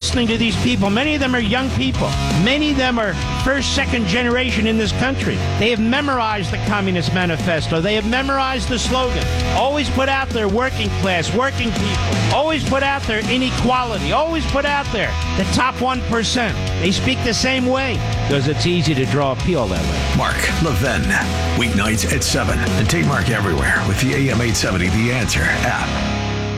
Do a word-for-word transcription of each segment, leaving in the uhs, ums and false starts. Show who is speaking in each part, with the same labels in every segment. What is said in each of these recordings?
Speaker 1: listening to these people. Many of them are young people. Many of them are first, second generation in this country. They have memorized the Communist Manifesto. They have memorized the slogan. Always put out there working class, working people. Always put out there inequality. Always put out there the top one percent. They speak the same way because it's easy to draw appeal that way.
Speaker 2: Mark Levin, weeknights at seven. And take Mark everywhere with the A M eight seventy The Answer app.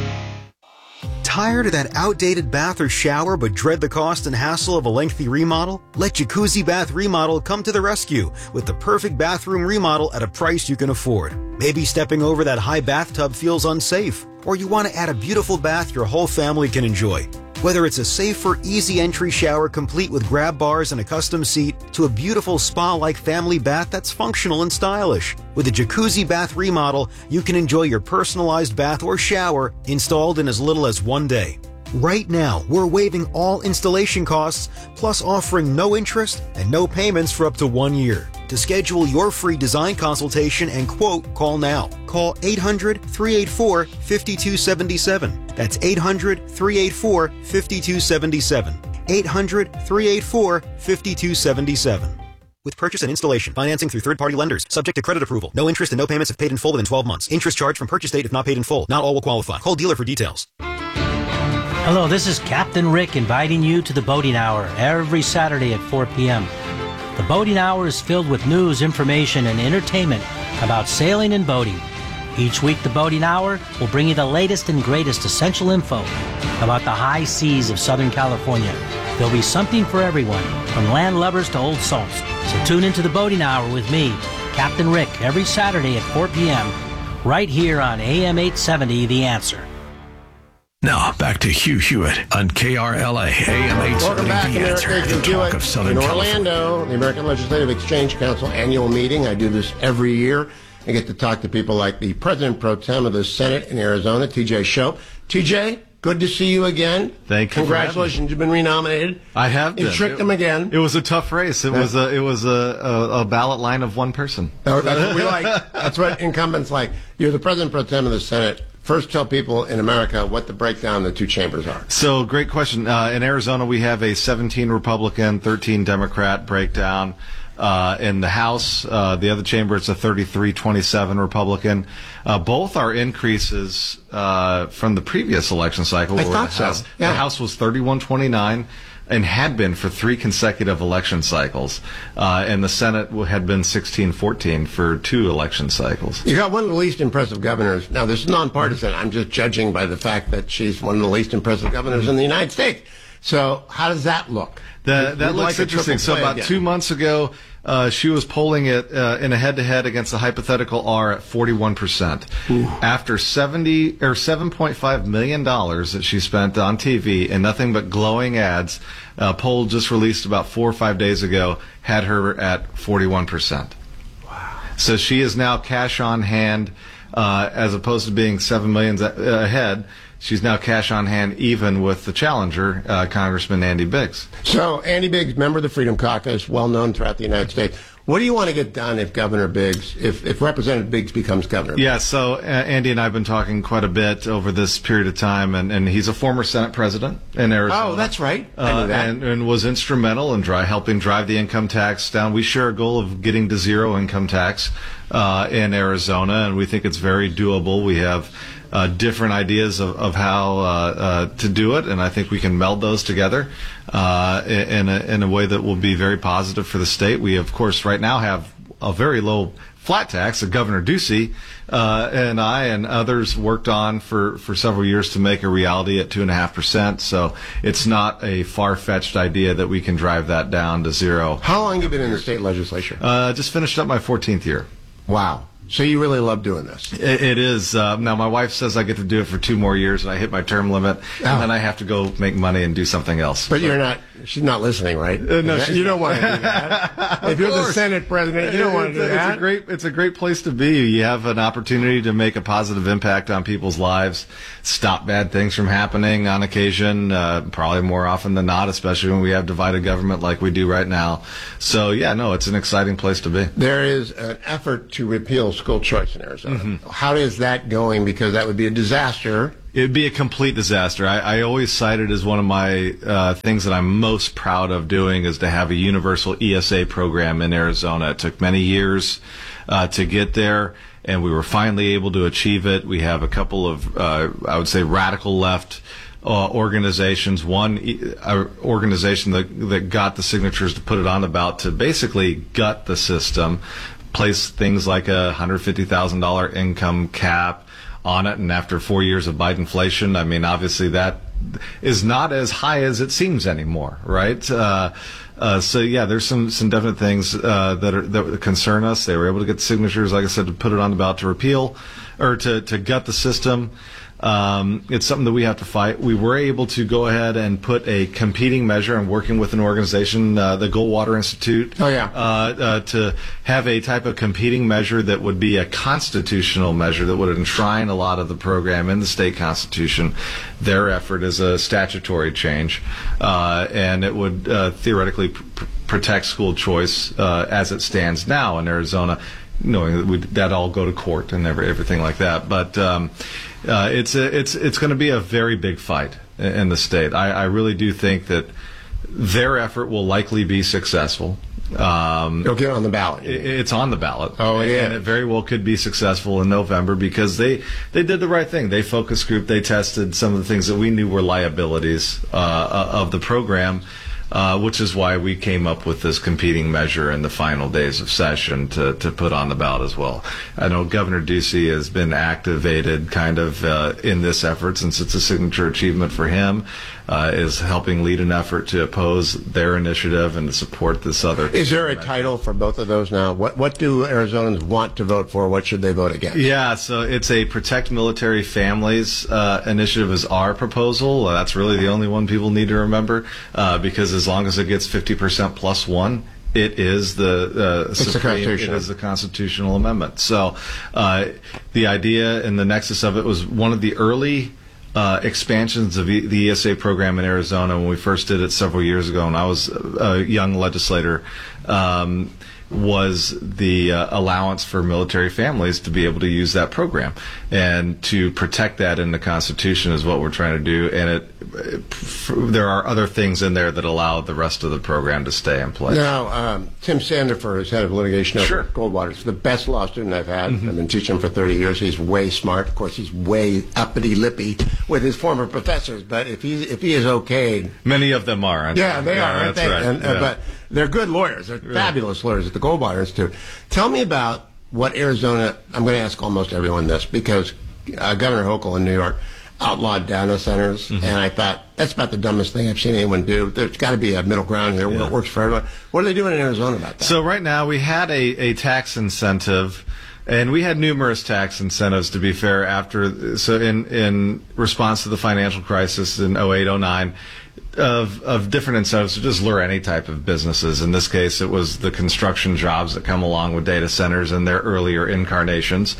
Speaker 3: Tired of that outdated bath or shower but dread the cost and hassle of a lengthy remodel? Let Jacuzzi Bath Remodel come to the rescue with the perfect bathroom remodel at a price you can afford. Maybe stepping over that high bathtub feels unsafe, or you want to add a beautiful bath your whole family can enjoy. Whether it's a safer, easy entry shower complete with grab bars and a custom seat to a beautiful spa-like family bath that's functional and stylish. With a Jacuzzi Bath Remodel, you can enjoy your personalized bath or shower installed in as little as one day. Right now, we're waiving all installation costs, plus offering no interest and no payments for up to one year. To schedule your free design consultation and quote, call now. Call eight hundred, three eight four, five two seven seven. That's eight hundred, three eight four, five two seven seven. eight hundred, three eight four, five two seven seven. With purchase and installation, financing through third-party lenders, subject to credit approval. No interest and no payments if paid in full within twelve months. Interest charged from purchase date if not paid in full. Not all will qualify. Call dealer for details.
Speaker 4: Hello, this is Captain Rick inviting you to the Boating Hour every Saturday at four p.m. The Boating Hour is filled with news, information, and entertainment about sailing and boating. Each week, the Boating Hour will bring you the latest and greatest essential info about the high seas of Southern California. There'll be something for everyone, from land lubbers to old salts. So tune into the Boating Hour with me, Captain Rick, every Saturday at four p.m. right here on A M eight seventy, The Answer.
Speaker 2: Now, back to Hugh Hewitt on K R L A, A M eight seventy,
Speaker 5: Welcome back,
Speaker 2: The Answer,
Speaker 5: America.
Speaker 2: the talk of Southern
Speaker 5: in
Speaker 2: California.
Speaker 5: Orlando, the American Legislative Exchange Council annual meeting. I do this every year. I get to talk to people like the President Pro Tem of the Senate in Arizona, T J Shope. T J, good to see you again.
Speaker 6: Thank you.
Speaker 5: Congratulations, you've been renominated.
Speaker 6: I have been.
Speaker 5: You tricked
Speaker 6: it,
Speaker 5: them again.
Speaker 6: It was a tough race. It yeah. was a it was a, a, a ballot line of one person.
Speaker 5: Oh, that's what we like. That's what incumbents like. You're the President Pro Tem of the Senate. First, tell people in America what the breakdown of the two chambers are.
Speaker 6: So, great question. Uh, in Arizona, we have a seventeen Republican, thirteen Democrat breakdown. Uh, in the House, uh, the other chamber, it's a thirty-three twenty-seven Republican. Uh, both are increases uh, from the previous election cycle.
Speaker 5: I thought
Speaker 6: the
Speaker 5: so.
Speaker 6: House,
Speaker 5: Yeah.
Speaker 6: The House was thirty-one twenty-nine. And had been for three consecutive election cycles. Uh, and the Senate had been sixteen fourteen for two election cycles.
Speaker 5: You got one of the least impressive governors. Now, this is nonpartisan. I'm just judging by the fact that she's one of the least impressive governors in the United States. So how does that look?
Speaker 6: That, that
Speaker 5: We'd
Speaker 6: looks
Speaker 5: like a
Speaker 6: interesting.
Speaker 5: triple
Speaker 6: So
Speaker 5: play
Speaker 6: about
Speaker 5: again.
Speaker 6: two months ago, uh, she was polling it uh, in a head-to-head against a hypothetical R at forty-one percent. Ooh. After seventy or seven point five million dollars that she spent on T V and nothing but glowing ads, a poll just released about four or five days ago had her at forty-one percent. Wow. So she is now cash on hand, uh, as opposed to being seven million ahead. She's now cash on hand even with the challenger, uh, Congressman Andy Biggs.
Speaker 5: So, Andy Biggs, member of the Freedom Caucus, well known throughout the United States. What do you want to get done if Governor Biggs, if, if Representative Biggs becomes governor?
Speaker 6: Yeah, so uh, Andy and I have been talking quite a bit over this period of time, and, and he's a former Senate president in Arizona.
Speaker 5: Oh, that's right. I knew
Speaker 6: uh,
Speaker 5: that.
Speaker 6: And, and was instrumental in dry, helping drive the income tax down. We share a goal of getting to zero income tax uh, in Arizona, and we think it's very doable. We have Uh, different ideas of, of how uh, uh, to do it, and I think we can meld those together uh, in, a, in a way that will be very positive for the state. We, of course, right now have a very low flat tax that Governor Ducey uh, and I and others worked on for, for several years to make a reality at two point five percent. So it's not a far-fetched idea that we can drive that down to zero.
Speaker 5: How long have you been in the state legislature?
Speaker 6: Uh, just finished up my fourteenth year.
Speaker 5: Wow. So you really love doing this?
Speaker 6: It, it is. Uh, now, my wife says I get to do it for two more years, and I hit my term limit,
Speaker 5: oh.
Speaker 6: and then I have to go make money and do something else.
Speaker 5: But
Speaker 6: so.
Speaker 5: you're not, she's not listening, right?
Speaker 6: Uh, no, she's
Speaker 5: you don't want to do that. If you're the Senate president, you don't want to do
Speaker 6: it's
Speaker 5: that.
Speaker 6: A great, it's a great place to be. You have an opportunity to make a positive impact on people's lives, stop bad things from happening on occasion, uh, probably more often than not, especially when we have divided government like we do right now. So, yeah, no, it's an exciting place to be.
Speaker 5: There is an effort to repeal school choice in Arizona. Mm-hmm. How is that going? Because that would be a disaster
Speaker 6: It'd be a complete disaster. I, I always cite it as one of my uh, things that I'm most proud of doing is to have a universal E S A program in Arizona. It took many years uh, to get there, and we were finally able to achieve it. We have a couple of, uh, I would say, radical left uh, organizations. One uh, organization that, that got the signatures to put it on the ballot to basically gut the system, place things like a one hundred fifty thousand dollars income cap on it, and after four years of Bidenflation, I mean, obviously that is not as high as it seems anymore, right? Uh, uh, so yeah, there's some some definite things uh, that are that concern us. They were able to get the signatures, like I said, to put it on the ballot to repeal or to to gut the system. Um, it's something that we have to fight. We were able to go ahead and put a competing measure and working with an organization, uh, the Goldwater Institute.
Speaker 5: Oh, yeah.
Speaker 6: Uh, uh, to have a type of competing measure that would be a constitutional measure that would enshrine a lot of the program in the state constitution. Their effort is a statutory change, uh, and it would uh, theoretically pr- protect school choice uh, as it stands now in Arizona, knowing that we'd, that'd all go to court and every, everything like that. But um, uh, it's a, it's it's going to be a very big fight in the state. I, I really do think that their effort will likely be successful. Um,
Speaker 5: It'll get on the ballot.
Speaker 6: It, it's on the ballot.
Speaker 5: Oh, it
Speaker 6: and
Speaker 5: is.
Speaker 6: it very well could be successful in November because they, they did the right thing. They focus group. They tested some of the things that we knew were liabilities uh, of the program. Uh, which is why we came up with this competing measure in the final days of session to, to put on the ballot as well. I know Governor Ducey has been activated kind of uh, in this effort since it's a signature achievement for him, uh, is helping lead an effort to oppose their initiative and to support this other.
Speaker 5: Is there a title for both of those now? What what do Arizonans want to vote for? What should they vote against?
Speaker 6: Yeah, so it's a Protect Military Families uh, initiative is our proposal. Uh, that's really the only one people need to remember uh, because as long as it gets fifty percent plus one, it is the uh, supreme, it is the constitutional amendment. So uh, the idea and the nexus of it was one of the early uh, expansions of e- the E S A program in Arizona when we first did it several years ago, and I was a young legislator. Um, was the uh, allowance for military families to be able to use that program, and to protect that in the Constitution is what we're trying to do. And it, it there are other things in there that allow the rest of the program to stay in place.
Speaker 5: Now, um, Tim Sandifer is head of litigation over
Speaker 6: Sure.
Speaker 5: Goldwater. He's the best law student I've had.
Speaker 6: Mm-hmm.
Speaker 5: I've been teaching him for thirty years. He's way smart. Of course, he's way uppity-lippy with his former professors. But if he if he is okayed,
Speaker 6: many of them are. Aren't
Speaker 5: yeah, they
Speaker 6: yeah,
Speaker 5: are, aren't
Speaker 6: that's
Speaker 5: they?
Speaker 6: right.
Speaker 5: And, uh,
Speaker 6: yeah.
Speaker 5: But they're good lawyers. They're
Speaker 6: Really?
Speaker 5: fabulous lawyers at the Goldwater Institute. Tell me about what Arizona. I'm going to ask almost everyone this because uh, Governor Hochul in New York outlawed data centers,
Speaker 6: Mm-hmm.
Speaker 5: and I thought that's about the dumbest thing I've seen anyone do. There's got to be a middle ground here where
Speaker 6: Yeah.
Speaker 5: it works for everyone. What are they doing in Arizona about that?
Speaker 6: So right now we had a, a tax incentive, and we had numerous tax incentives, to be fair, after so in in response to the financial crisis in oh eight oh nine. Of, of different incentives to just lure any type of businesses. In this case, it was the construction jobs that come along with data centers and their earlier incarnations.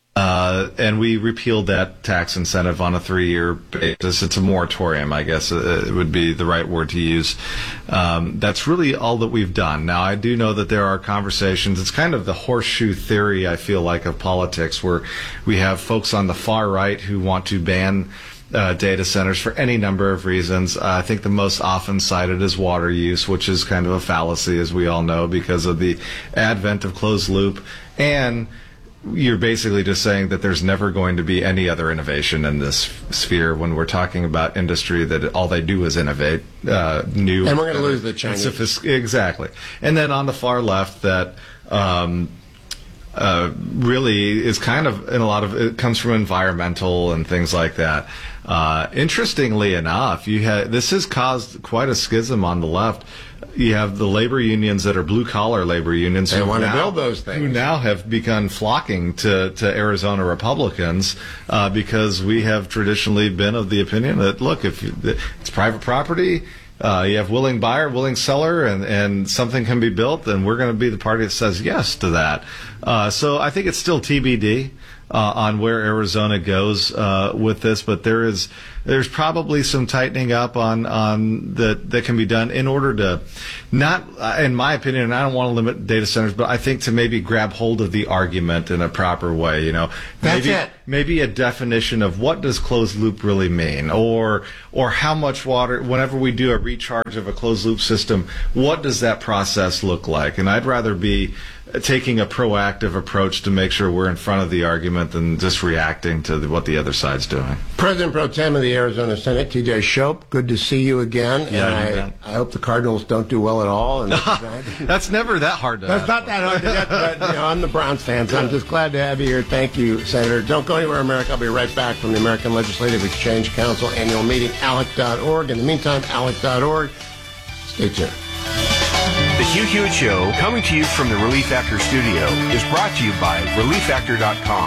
Speaker 6: Uh, and we repealed that tax incentive on a three-year basis. It's a moratorium, I guess uh, it would be the right word to use. Um, that's really all that we've done. Now, I do know that there are conversations. It's kind of the horseshoe theory, I feel like, of politics, where we have folks on the far right who want to ban Uh, data centers for any number of reasons. Uh, I think the most often cited is water use, which is kind of a fallacy, as we all know, because of the advent of closed loop. And you're basically just saying that there's never going to be any other innovation in this sphere when we're talking about industry that all they do is innovate uh, new.
Speaker 5: And we're going to lose the Chinese.
Speaker 6: Sophist- exactly. And then on the far left, that um, uh, really is kind of, in a lot of it comes from environmental and things like that. Uh, interestingly enough, you ha- this has caused quite a schism on the left. You have the labor unions that are blue-collar labor unions.
Speaker 5: They
Speaker 6: who
Speaker 5: want to
Speaker 6: now-
Speaker 5: build those things.
Speaker 6: Who now have begun flocking to, to Arizona Republicans uh, because we have traditionally been of the opinion that, look, if you, it's private property, uh, you have willing buyer, willing seller, and, and something can be built, then we're going to be the party that says yes to that. Uh, so I think it's still T B D. uh, on where Arizona goes uh, with this, but there is there's probably some tightening up on on that that can be done in order to not, in my opinion, and I don't want to limit data centers, but I think to maybe grab hold of the argument in a proper way. You know,
Speaker 5: That's
Speaker 6: maybe
Speaker 5: it.
Speaker 6: maybe a definition of what does closed loop really mean, or or how much water. Whenever we do a recharge of a closed loop system, what does that process look like? And I'd rather be taking a proactive approach to make sure we're in front of the argument than just reacting to the, what the other side's doing.
Speaker 5: President Pro Tem of the Arizona Senate, T J Shope, good to see you again.
Speaker 6: Yeah,
Speaker 5: and
Speaker 6: you
Speaker 5: I, I hope the Cardinals don't do well at all. And
Speaker 6: That's never that hard to
Speaker 5: That's
Speaker 6: ask.
Speaker 5: not that hard to get, but you know, I'm the Browns fan, so I'm just glad to have you here. Thank you, Senator. Don't go anywhere, America. I'll be right back from the American Legislative Exchange Council annual meeting, A L E C dot org. In the meantime, A L E C dot org. Stay tuned.
Speaker 7: The Hugh Hewitt Show, coming to you from the Relief Factor studio, is brought to you by relief factor dot com.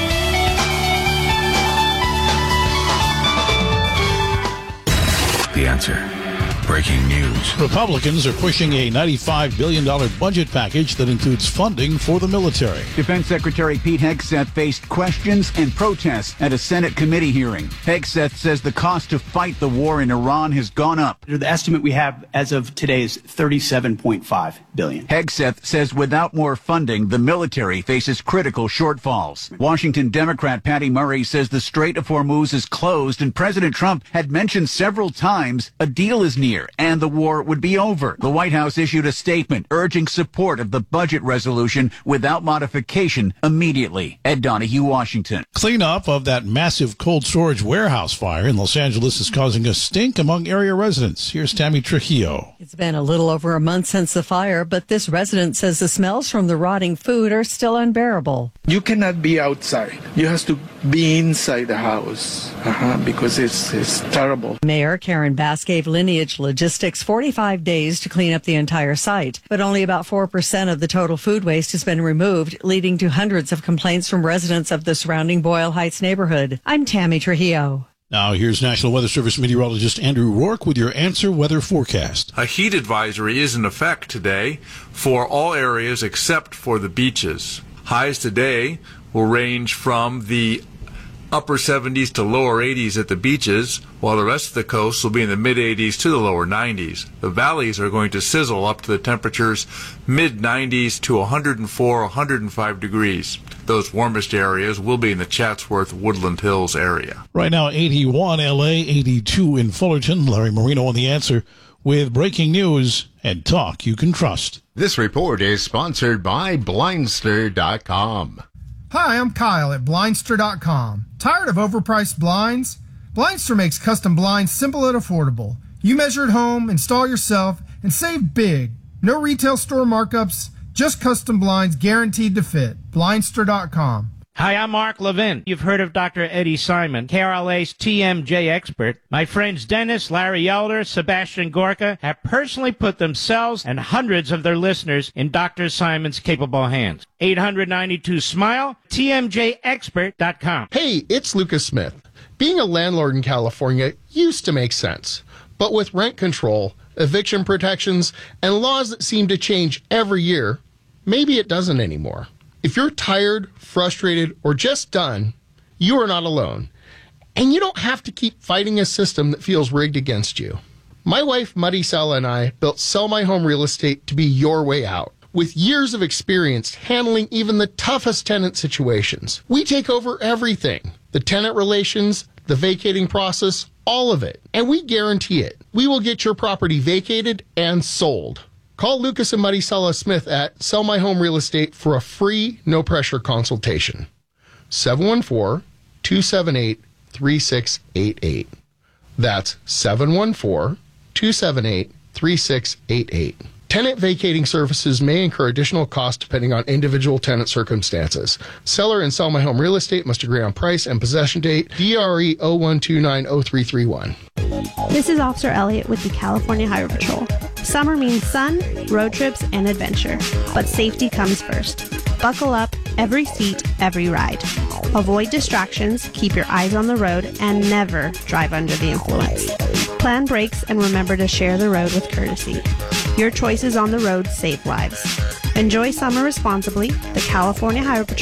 Speaker 2: The Answer. Breaking news.
Speaker 8: Republicans are pushing a ninety-five billion dollars budget package that includes funding for the military.
Speaker 9: Defense Secretary Pete Hegseth faced questions and protests at a Senate committee hearing. Hegseth says the cost to fight the war in Iran has gone up.
Speaker 10: The estimate we have as of today is thirty-seven point five billion dollars.
Speaker 9: Hegseth says without more funding, the military faces critical shortfalls. Washington Democrat Patty Murray says the Strait of Hormuz is closed, and President Trump had mentioned several times a deal is near and the war would be over. The White House issued a statement urging support of the budget resolution without modification immediately. Ed Donahue, Washington.
Speaker 8: Cleanup of that massive cold storage warehouse fire in Los Angeles is causing a stink among area residents. Here's Tammy Trujillo.
Speaker 11: It's been a little over a month since the fire, but this resident says the smells from the rotting food are still unbearable.
Speaker 12: You cannot be outside. You have to be inside the house uh-huh, because it's, it's terrible.
Speaker 11: Mayor Karen Bass gave Lineage Logistics forty-five days to clean up the entire site, but only about four percent of the total food waste has been removed, leading to hundreds of complaints from residents of the surrounding Boyle Heights neighborhood. I'm Tammy Trujillo.
Speaker 8: Now here's National Weather Service meteorologist Andrew Rourke with your Answer Weather forecast.
Speaker 13: A heat advisory is in effect today for all areas except for the beaches. Highs today will range from the upper seventies to lower eighties at the beaches, while the rest of the coast will be in the mid eighties to the lower nineties. The valleys are going to sizzle up to the temperatures mid nineties to one hundred four, one hundred five degrees. Those warmest areas will be in the Chatsworth Woodland Hills area.
Speaker 8: Right now, eighty-one L A, eighty-two in Fullerton. Larry Marino on The Answer with breaking news and talk you can trust.
Speaker 14: This report is sponsored by Blindster dot com.
Speaker 15: Hi, I'm Kyle at Blindster dot com. Tired of overpriced blinds? Blindster makes custom blinds simple and affordable. You measure at home, install yourself, and save big. No retail store markups, just custom blinds guaranteed to fit. Blindster dot com.
Speaker 1: Hi, I'm Mark Levin. You've heard of Doctor Eddie Simon, K R L A's T M J expert. My friends Dennis, Larry Elder, Sebastian Gorka have personally put themselves and hundreds of their listeners in Doctor Simon's capable hands. eight hundred ninety-two SMILE, T M J expert dot com.
Speaker 16: Hey, it's Lucas Smith. Being a landlord in California used to make sense. But with rent control, eviction protections, and laws that seem to change every year, maybe it doesn't anymore. If you're tired, frustrated, or just done, you are not alone. And you don't have to keep fighting a system that feels rigged against you. My wife, Muddy Sala, and I built Sell My Home Real Estate to be your way out. With years of experience handling even the toughest tenant situations, we take over everything. The tenant relations, the vacating process, all of it. And we guarantee it. We will get your property vacated and sold. Call Lucas and Muddy Sala Smith at Sell My Home Real Estate for a free, no-pressure consultation. seven one four, two seven eight, three six eight eight. That's seven one four, two seven eight, three six eight eight. Tenant vacating services may incur additional costs depending on individual tenant circumstances. Seller and Sell My Home Real Estate must agree on price and possession date. D R E zero one two nine zero three three one.
Speaker 17: This is Officer Elliott with the California Highway Patrol. Summer means sun, road trips, and adventure. But safety comes first. Buckle up, every seat, every ride. Avoid distractions, keep your eyes on the road, and never drive under the influence. Plan brakes and remember to share the road with courtesy. Your choices on the road save lives. Enjoy summer responsibly. The California Highway Patrol,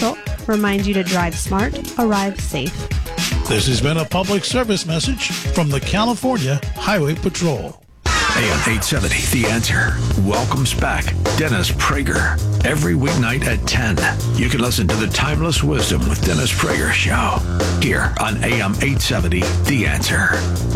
Speaker 17: reminds you to drive smart, arrive safe.
Speaker 8: This has been a public service message from the California Highway Patrol.
Speaker 2: A M eight seventy, The Answer, welcomes back Dennis Prager every weeknight at ten. You can listen to the Timeless Wisdom with Dennis Prager show here on A M eight seventy, The Answer.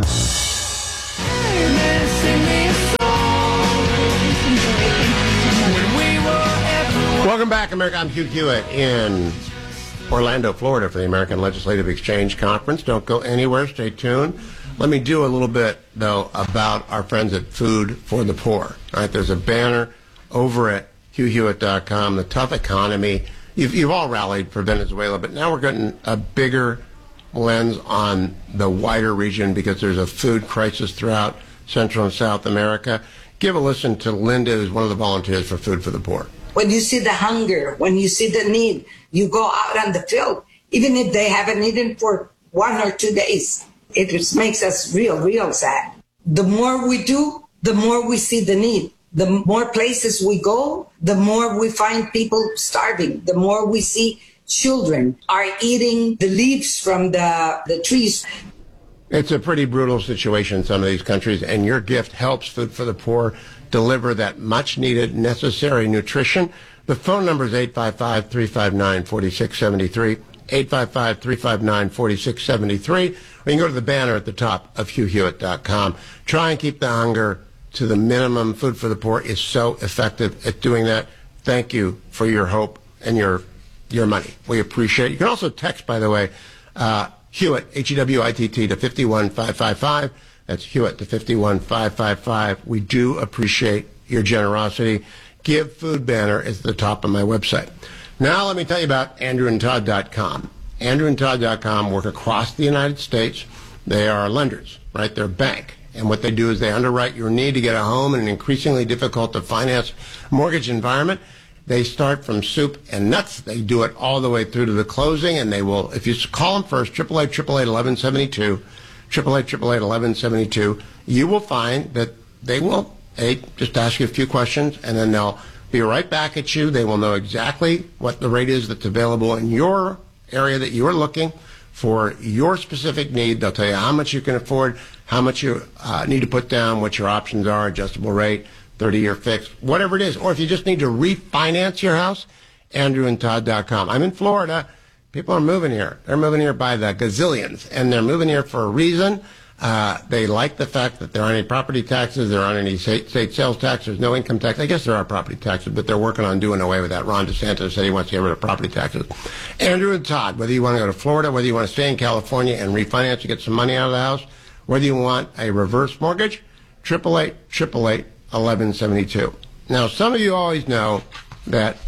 Speaker 5: Welcome back, America. I'm Hugh Hewitt in Orlando, Florida for the American Legislative Exchange Conference. Don't go anywhere. Stay tuned. Let me do a little bit, though, about our friends at Food for the Poor. All right, there's a banner over at hugh hewitt dot com, the tough economy. You've, you've all rallied for Venezuela, but now we're getting a bigger lens on the wider region because there's a food crisis throughout Central and South America. Give a listen to Linda, who's one of the volunteers for Food for the Poor.
Speaker 18: When you see the hunger, when you see the need, you go out on the field, even if they haven't eaten for one or two days. It just makes us real, real sad. The more we do, the more we see the need. The more places we go, the more we find people starving. The more we see children are eating the leaves from the, the trees.
Speaker 5: It's a pretty brutal situation in some of these countries, and your gift helps Food for the Poor deliver that much-needed, necessary nutrition. The phone number is eight five five, three five nine, four six seven three, eight five five, three five nine, four six seven three, or you can go to the banner at the top of hugh hewitt dot com. Try and keep the hunger to the minimum. Food for the Poor is so effective at doing that. Thank you for your hope and your your money. We appreciate it. You can also text, by the way, uh, Hewitt, H E W I T T, to five one five five five. That's Hewitt to five one five five five. We do appreciate your generosity. Give Food banner is at the top of my website. Now let me tell you about andrew and todd dot com. andrew and todd dot com work across the United States. They are lenders, right? They're a bank. And what they do is they underwrite your need to get a home in an increasingly difficult to finance mortgage environment. They start from soup and nuts. They do it all the way through to the closing, and they will, if you call them first, eight eight eight, eight eight, eleven seventy-two, eight eight eight, eight eight, eleven seventy-two, you will find that they will, hey, just ask you a few questions, and then they'll be right back at you. They will know exactly what the rate is that's available in your area that you are looking for your specific need. They'll tell you how much you can afford, how much you uh, need to put down, what your options are, adjustable rate, thirty-year fixed, whatever it is. Or if you just need to refinance your house, andrew and todd dot com. I'm in Florida. People are moving here. They're moving here by the gazillions, and they're moving here for a reason. Uh, they like the fact that there aren't any property taxes, there aren't any state, state sales tax, there's no income tax. I guess there are property taxes, but they're working on doing away with that. Ron DeSantis said he wants to get rid of property taxes. Andrew and Todd, whether you want to go to Florida, whether you want to stay in California and refinance to get some money out of the house, whether you want a reverse mortgage, eight eight eight, eight eight eight, eleven seventy-two. Now, some of you always know that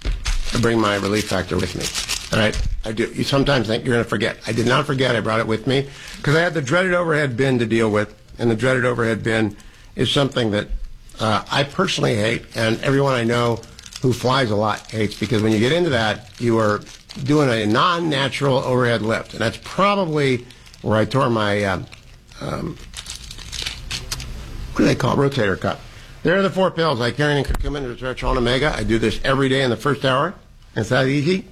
Speaker 5: I bring my relief factor with me. All right, I do. You sometimes think you're going to forget. I did not forget. I brought it with me because I had the dreaded overhead bin to deal with, and the dreaded overhead bin is something that uh, I personally hate, and everyone I know who flies a lot hates, because when you get into that, you are doing a non-natural overhead lift, and that's probably where I tore my um, um, what do they call it? Rotator cuff. There are the four pills: Icarian, curcumin, resveratrol, omega. I do this every day in the first hour. It's that easy.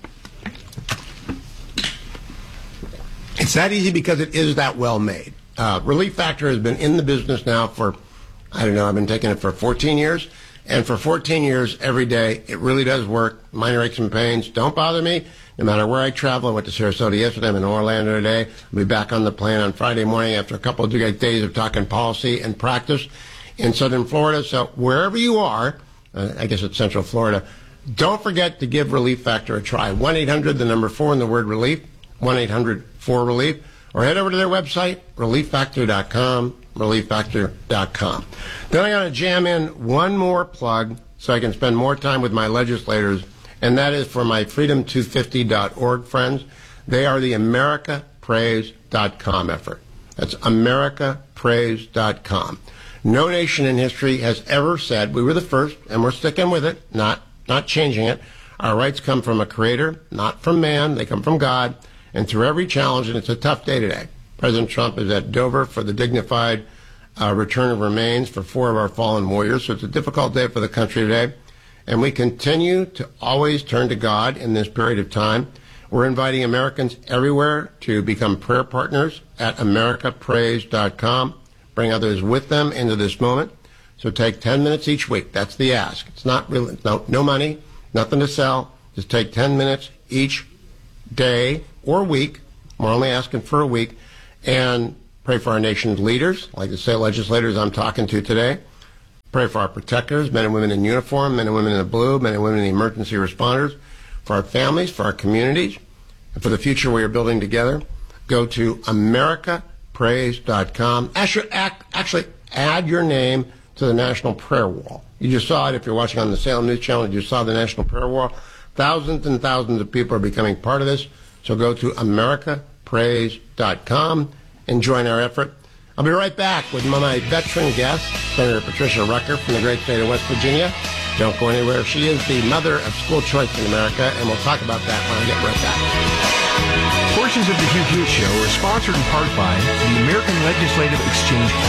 Speaker 5: It's that easy because it is that well made. Uh, Relief Factor has been in the business now for, I don't know, I've been taking it for fourteen years. And for fourteen years, every day, it really does work. Minor aches and pains don't bother me. No matter where I travel, I went to Sarasota yesterday, I'm in Orlando today. I'll be back on the plane on Friday morning after a couple of days of talking policy and practice in Southern Florida. So wherever you are, uh, I guess it's Central Florida, don't forget to give Relief Factor a try. one eight hundred, the number four, and the word relief, one eight hundred four relief, or head over to their website, relief factor dot com, relief factor dot com. Then I got to jam in one more plug so I can spend more time with my legislators, and that is for my freedom two fifty dot org friends. They are the america praise dot com effort. That's america praise dot com. No nation in history has ever said, we were the first, and we're sticking with it, not not changing it. Our rights come from a creator, not from man. They come from God. And through every challenge, and it's a tough day today. President Trump is at Dover for the dignified uh, return of remains for four of our fallen warriors. So it's a difficult day for the country today. And we continue to always turn to God in this period of time. We're inviting Americans everywhere to become prayer partners at america prays dot com. Bring others with them into this moment. So take ten minutes each week. That's the ask. It's not really, no, no money, nothing to sell. Just take ten minutes each day or week. We're only asking for a week. And pray for our nation's leaders, like the state legislators I'm talking to today. Pray for our protectors, men and women in uniform, men and women in the blue, men and women in the emergency responders, for our families, for our communities, and for the future we are building together. Go to america prays dot com. Actually, actually add your name to the National Prayer Wall. You just saw it if you're watching on the Salem News Channel. You just saw the National Prayer Wall. Thousands and thousands of people are becoming part of this. So go to america prays dot com and join our effort. I'll be right back with my veteran guest, Senator Patricia Rucker from the great state of West Virginia. Don't go anywhere. She is the mother of school choice in America, and we'll talk about that when I get right back.
Speaker 7: Portions of the Hugh Hewitt Show are sponsored in part by the American Legislative Exchange